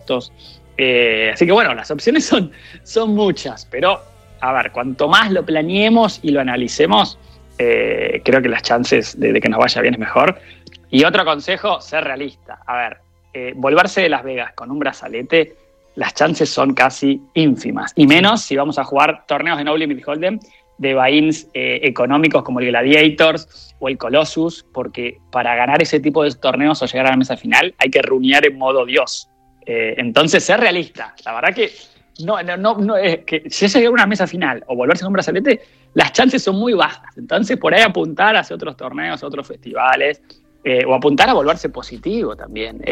costos. Así que bueno, las opciones son muchas, pero a ver, cuanto más lo planeemos y lo analicemos, creo que las chances de que nos vaya bien es mejor. Y otro consejo, ser realista. A ver, volverse de Las Vegas con un brazalete, las chances son casi ínfimas. Y menos si vamos a jugar torneos de No Limit Hold'em de buy-ins económicos como el Gladiators o el Colossus, porque para ganar ese tipo de torneos o llegar a la mesa final hay que runear en modo Dios. Entonces, ser realista. La verdad que no es que si es llegar a una mesa final o volverse con un brazalete, las chances son muy bajas. Entonces, por ahí apuntar hacia otros torneos, otros festivales, o apuntar a volverse positivo también.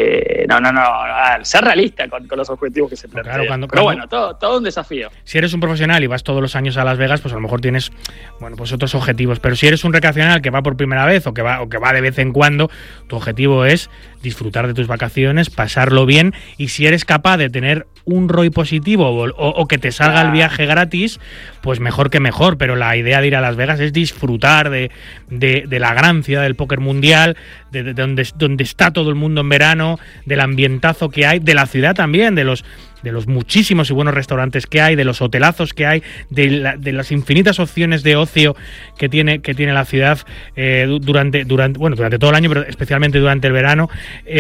Ser realista con los objetivos que se plantean. Claro, pero bueno, todo un desafío. Si eres un profesional y vas todos los años a Las Vegas, pues a lo mejor tienes, bueno, pues otros objetivos. Pero si eres un recreacional que va por primera vez o que va de vez en cuando, tu objetivo es disfrutar de tus vacaciones, pasarlo bien, y si eres capaz de tener un ROI positivo o que te salga el viaje gratis, pues mejor que mejor. Pero la idea de ir a Las Vegas es disfrutar de la gran ciudad del póker mundial, de donde está todo el mundo en verano, del ambientazo que hay, de la ciudad también, de los muchísimos y buenos restaurantes que hay, de los hotelazos que hay, de las infinitas opciones de ocio que tiene la ciudad durante todo el año, pero especialmente durante el verano.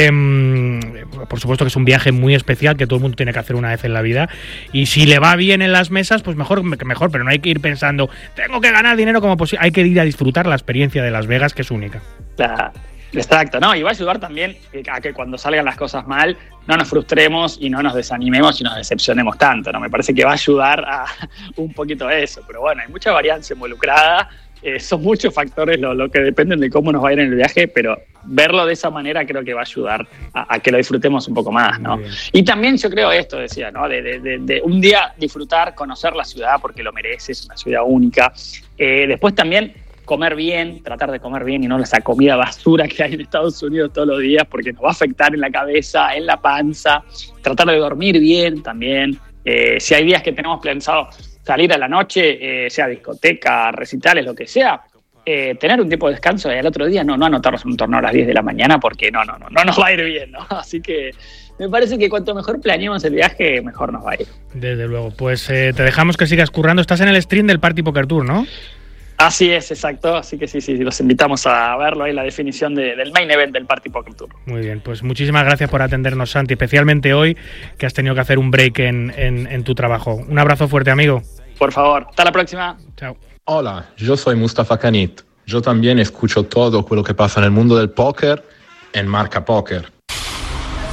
Por supuesto que es un viaje muy especial que todo el mundo tiene que hacer una vez en la vida, y si le va bien en las mesas, pues mejor que mejor, pero no hay que ir pensando tengo que ganar dinero como posible. Hay que ir a disfrutar la experiencia de Las Vegas, que es única. Claro. Exacto, ¿no? Y va a ayudar también a que cuando salgan las cosas mal no nos frustremos y no nos desanimemos y nos decepcionemos tanto, ¿no? Me parece que va a ayudar a un poquito a eso, pero bueno, hay mucha varianza involucrada, son muchos factores lo que dependen de cómo nos va a ir en el viaje, pero verlo de esa manera creo que va a ayudar a que lo disfrutemos un poco más, ¿no? Y también yo creo esto, decía, ¿no? De un día disfrutar, conocer la ciudad porque lo merece, es una ciudad única. Después también comer bien, tratar de comer bien y no esa comida basura que hay en Estados Unidos todos los días, porque nos va a afectar en la cabeza, en la panza. Tratar de dormir bien también. Si hay días que tenemos pensado salir a la noche, sea discoteca, recitales, lo que sea, tener un tiempo de descanso y al otro día no anotarnos en un torneo a las 10 de la mañana porque no nos va a ir bien, ¿no? Así que me parece que cuanto mejor planeemos el viaje, mejor nos va a ir. Desde luego. Pues te dejamos que sigas currando. Estás en el stream del Party Poker Tour, ¿no? Así es, exacto. Así que sí, los invitamos a verlo ahí, la definición del main event del Party Poker Tour. Muy bien, pues muchísimas gracias por atendernos, Santi, especialmente hoy que has tenido que hacer un break en tu trabajo. Un abrazo fuerte, amigo. Por favor, hasta la próxima. Chao. Hola, yo soy Mustafa Kanit. Yo también escucho todo lo que pasa en el mundo del póker en Marca Póker.